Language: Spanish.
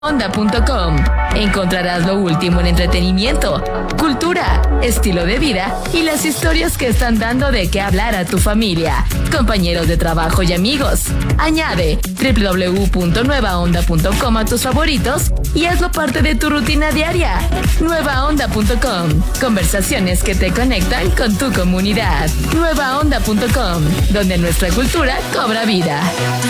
Onda.com. Encontrarás lo último en entretenimiento, cultura, estilo de vida y las historias que están dando de qué hablar a tu familia, compañeros de trabajo y amigos. Añade www.nuevaonda.com a tus favoritos y hazlo parte de tu rutina diaria. Nuevaonda.com. Conversaciones que te conectan con tu comunidad. Nuevaonda.com, donde nuestra cultura cobra vida.